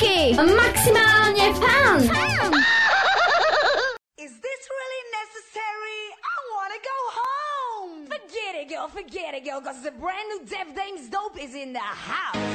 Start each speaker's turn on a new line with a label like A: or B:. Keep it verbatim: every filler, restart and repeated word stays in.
A: taky maximálně fan.
B: Is this really necessary? I wanna go home. Forget it, girl, forget it, girl, cause the brand new Def Dames dope is in the house.